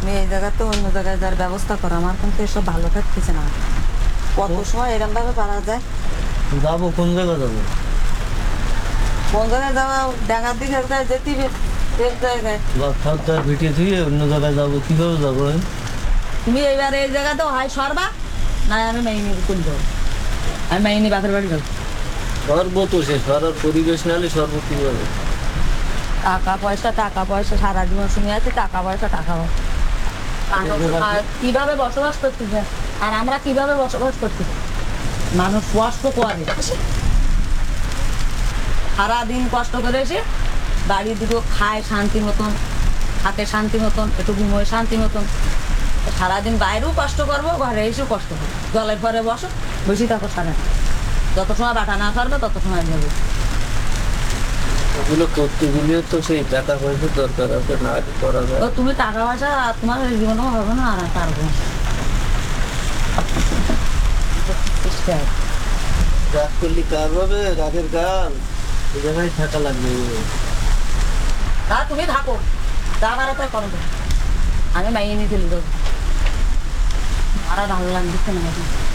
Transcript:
তুমি এই জায়গাতে অন্য জায়গায় যার ব্যবস্থা করো, আমার কিন্তু এসব ভালো থাকতেছে না। কত সময় এরকম ভাবে পারা যায়? যাবো কোন জায়গায় যাবো? কোন জায়গায় যাওয়া? ডাঙার দিকে যায় যেতে এক জায়গায়। বাচ্চা ভিটিয়ে থেকে অন্য জায়গায় যাবো, কিভাবে যাবো আমি? তুমি এইবার এই জায়গাতেও হয় সরবা, না আমি মাইনি করে দেবো। আমি মাইনি বাপের বাড়ি যাবো। সর্ব তো সে সরার পরিবেশ নাহলে সর্ব কিভাবে? টাকা পয়সা সারা জীবন শুনে আছে, টাকা পয়সা। আর কিভাবে বসবাস করতেছে, আর আমরা কিভাবে বসবাস করতেছি? মানুষ কষ্ট করে, সারাদিন কষ্ট করে এসে বাড়ির দুটো খায় শান্তি মতন, থাকে শান্তি মতন, একটু ঘুমোয় শান্তি মতন। সারাদিন বাইরেও কষ্ট করবো, ঘরে এসেও কষ্ট করবো। জলের ঘরে বসো, বসে থাকো সারা, যত সময় বাটা না করবে তত সময় যাবে। ওগুলো করতে গেলে তো সেই টাকা পয়সার দরকার আছে, না হলে করা যায়? তো তুমি টাকা পয়সা তোমার জীবনেও হবে না, আর পারবো না। রাগ করলে কাজ হবে, রাগের গান এই জায়গায় থাকা লাগবে। তা তুমি থাকো, যা পারো তাই করো। আমি মাইয়ে নিয়ে চলে যাবো, আর ভালো লাগছে না।